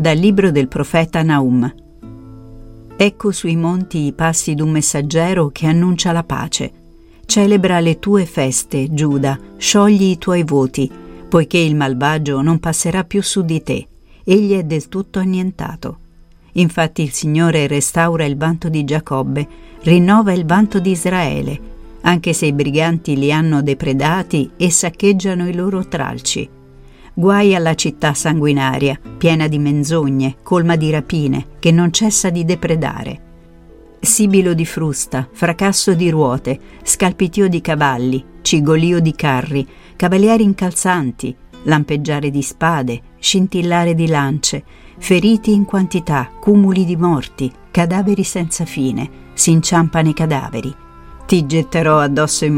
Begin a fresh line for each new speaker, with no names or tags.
Dal libro del profeta Naum. Ecco sui monti i passi d'un messaggero che annuncia la pace. Celebra le tue feste, Giuda, sciogli i tuoi voti, poiché il malvagio non passerà più su di te, egli è del tutto annientato. Infatti il Signore restaura il vanto di Giacobbe, rinnova il vanto di Israele, anche se i briganti li hanno depredati e saccheggiano i loro tralci. Guai alla città sanguinaria, piena di menzogne, colma di rapine, che non cessa di depredare. Sibilo di frusta, fracasso di ruote, scalpitio di cavalli, cigolio di carri, cavalieri incalzanti, lampeggiare di spade, scintillare di lance, feriti in quantità, cumuli di morti, cadaveri senza fine, si inciampano i cadaveri. Ti getterò addosso in